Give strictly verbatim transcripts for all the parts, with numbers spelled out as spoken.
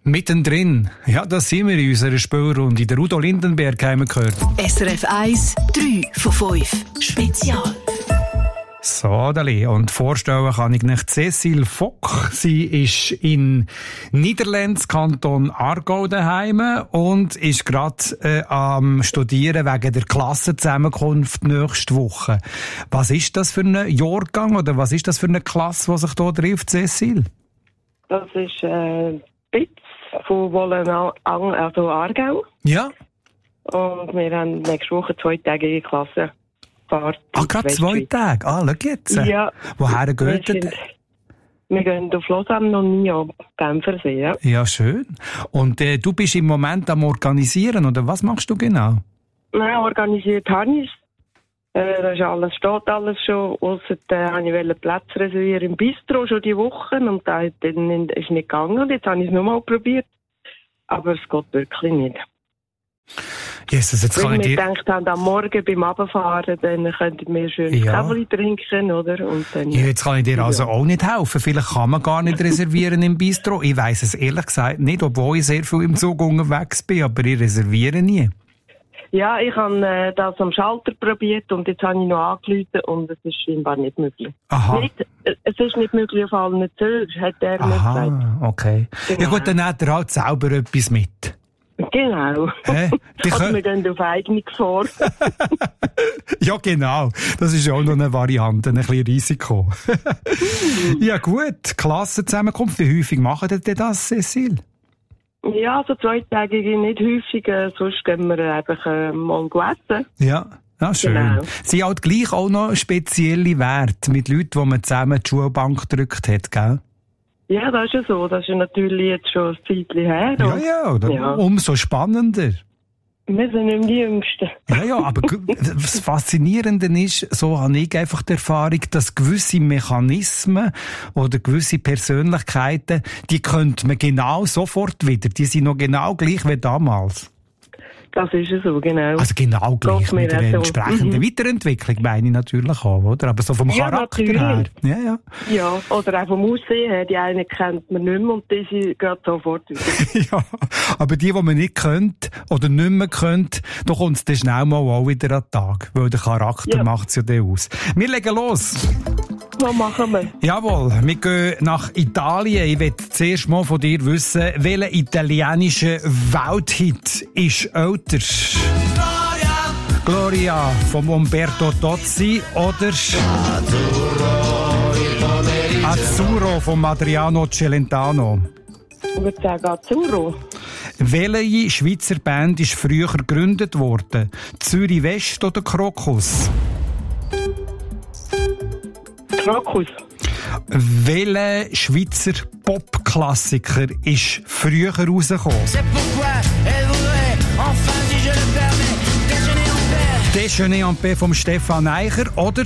Mittendrin. Ja, das sind wir in unserer Spielrunde. Der Udo Lindenberg haben wir gehört. S R F eins, drei von fünf. Spezial. So, Dali. Und vorstellen kann ich nicht Cécile Fock. Sie ist in Niederlands Kanton Aargau daheim und ist gerade äh, am Studieren wegen der Klassenzusammenkunft nächste Woche. Was ist das für ein Jahrgang oder was ist das für eine Klasse, die sich hier trifft, Cécile? Das ist äh, Bitz von Wollenang, also Aargau. Ja. Und wir haben nächste Woche zweitägige Klasse. Fahrt Ah, gerade zwei Tage? Ah, schau jetzt. Ja. Woher geht wir, ihr? sind, wir gehen auf Lausanne und nie am Genfersee, ja. Ja, schön. Und äh, du bist im Moment am Organisieren, oder was machst du genau? Nein, organisiert habe ich es. Äh, das ist alles, steht alles schon. Ausser äh, habe ich Platz reservieren im Bistro schon die Woche und da ist es nicht gegangen. Und jetzt habe ich es nochmal probiert. Aber es geht wirklich nicht. Jesus, jetzt kann Wenn ich wir dir... gedacht haben, am Morgen beim Abfahren, dann könnten wir schön Ja. Käferli trinken, oder? Und dann, Ja, jetzt kann ich dir also ja. auch nicht helfen. Vielleicht kann man gar nicht reservieren im Bistro. Ich weiss es ehrlich gesagt nicht, obwohl ich sehr viel im Zug unterwegs bin, aber ich reserviere nie. Ja, ich habe äh, das am Schalter probiert und jetzt habe ich noch angerufen und es ist scheinbar nicht möglich. Aha. Nicht, äh, es ist nicht möglich auf allen Zügen, hat er mir gesagt. Aha, okay. Genau. Ja gut, dann hat er halt selber etwas mit. Genau. Hä? Die Also können- wir gehen auf eigene Gefahr. Ja, genau. Das ist auch noch eine Variante, ein bisschen Risiko. Ja gut, Klassenzusammenkunft. Wie häufig machen ihr denn das, Cécile? Ja, so zweitägige nicht häufig, äh, sonst gehen wir einfach äh, mal essen. Ja. Ja, schön. Genau. Sie hat gleich auch noch spezielle Werte mit Leuten, die man zusammen die Schulbank gedrückt hat, gell? Ja, das ist ja so. Das ist ja natürlich jetzt schon ein Zeitchen her. Ja, und ja, oder Ja. umso spannender. Wir sind nicht mehr die Jüngsten. Ja, ja, aber g- das Faszinierende ist, so habe ich einfach die Erfahrung, dass gewisse Mechanismen oder gewisse Persönlichkeiten, die könnte man genau sofort wieder, die sind noch genau gleich wie damals. Das ist ja so, genau. Also genau gleich Geht mir mit einer auch so. entsprechenden Mhm. Weiterentwicklung, meine ich natürlich auch, oder? Aber so vom Ja, Charakter natürlich. her. Ja, ja. Ja, oder auch vom Aussehen her. Die einen kennt man nicht mehr und die sind gerade sofort wieder. Ja, aber die, die man nicht kennt oder nicht mehr kennt, da kommt es dann schnell mal auch wieder an den Tag. Weil der Charakter Ja. macht es ja dann aus. Wir legen los. Was machen wir? Jawohl, wir gehen nach Italien. Ich will zuerst mal von dir wissen, welcher italienische Welthit ist älter? Gloria! Gloria von Umberto Tozzi oder Azzurro von Adriano Celentano? Ich würde sagen Azzurro. Welche Schweizer Band ist früher gegründet worden? Zürich West oder Krokus? Krokus. Welcher Schweizer Popklassiker ist früher rausgekommen? Déjeuner en paix vom Stefan Eicher oder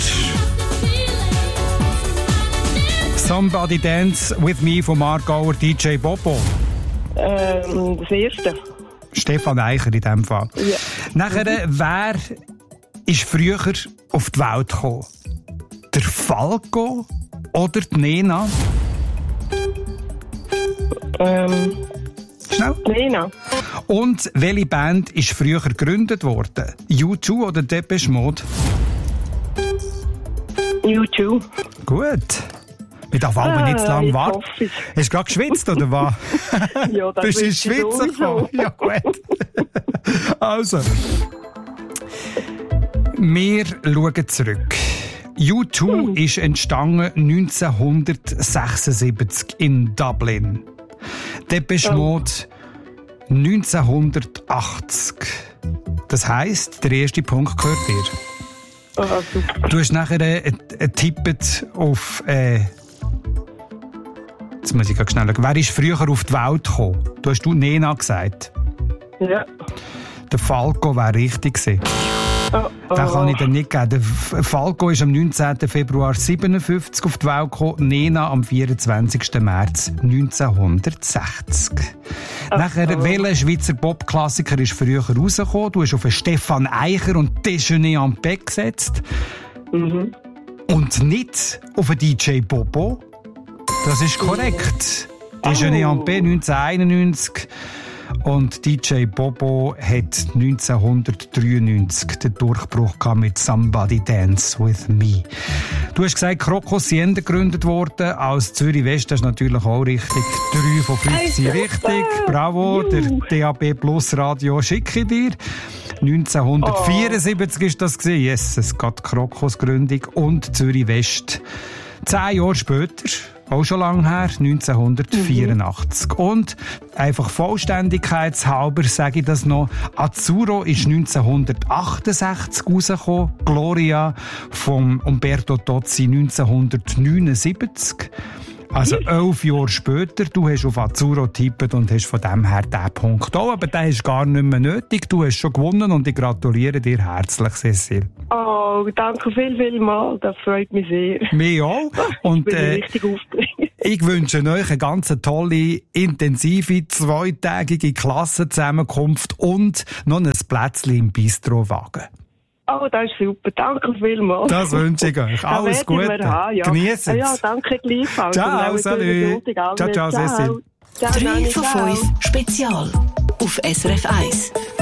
Somebody Dance With Me vom Aargauer D J Bobo? Ähm, das erste. Stefan Eicher in dem Fall. Ja. Nachher, wer ist früher auf die Welt gekommen? Der Falco oder die Nena? Ähm, Schnell. Lena. Und welche Band ist früher gegründet worden? U zwei oder Depeche Mode? U zwei. Gut. Wir dürfen aber Ah, nicht zu lange ich warten. hoffe es. Hast du gerade geschwitzt, oder was? Ja, das Bist du in ist Schweizer sowieso. gekommen? Ja, gut. Also. Wir schauen zurück. U zwei Hm. ist entstanden neunzehnhundertsechsundsiebzig in Dublin. Depeche Oh. Mode neunzehnhundertachtzig. Das heisst, der erste Punkt gehört dir. Ah, super. Du hast nachher äh, äh, tippet auf... Äh, jetzt muss ich gerade schnell schauen. Wer ist früher auf die Welt gekommen? Du hast du Nena gesagt. Ja. Der Falco wäre richtig gewesen. Oh, oh. Den kann ich dir nicht geben. Der F- Falco ist am neunzehnten Februar siebenundfünfzig auf die Welt gekommen, Nena am vierundzwanzigsten März neunzehnhundertsechzig. Nachher, oh. welcher Schweizer Popklassiker ist früher rausgekommen? Du hast auf einen Stefan Eicher und Déjeuner en paix gesetzt. Mhm. Und nicht auf einen D J Bobo. Das ist korrekt. Déjeuner Oh. en paix neunzehnhunderteinundneunzig. Und D J Bobo hat neunzehnhundertdreiundneunzig den Durchbruch gehabt mit Somebody Dance With Me. Du hast gesagt, Krokussiende gegründet worden. Als Zürich West, das ist natürlich auch richtig. Drei von fünf sind richtig. Bravo, der D A B Plus Radio schicke ich dir. neunzehnhundertvierundsiebzig ist das gewesen. Yes, es geht Krokusgründung und Zürich West. Zehn Jahre später, auch schon lange her, neunzehnhundertvierundachtzig. Mhm. Und einfach vollständigkeitshalber sage ich das noch, Azzurro ist neunzehnhundertachtundsechzig rausgekommen, Gloria von Umberto Tozzi neunzehnhundertneunundsiebzig. Also elf Jahre später, du hast auf Azzurro getippt und hast von dem her diesen Punkt auch, aber der ist gar nicht mehr nötig. Du hast schon gewonnen und ich gratuliere dir herzlich, Cecil. Oh, danke viel, viel mal. Das freut mich sehr. Mir auch. Und, ich bin äh, richtig aufgeregt. Ich wünsche euch eine ganz tolle, intensive, zweitägige Klassenzusammenkunft und noch ein Plätzchen im Bistrowagen. Oh, das ist super. Danke vielmals. Das wünsche ich euch. Alles Gute. Ja. Genießt es. Ja, danke gleichfalls. Ciao, salut. Ciao, ciao, Cecil. drei von fünf Spezial auf S R F eins.